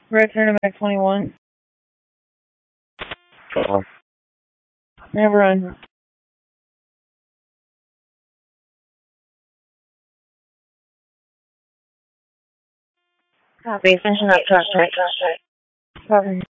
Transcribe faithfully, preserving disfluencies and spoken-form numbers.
Return to Mac twenty-one. Uh, Never run. Copy. Finishing up truck check. Copy.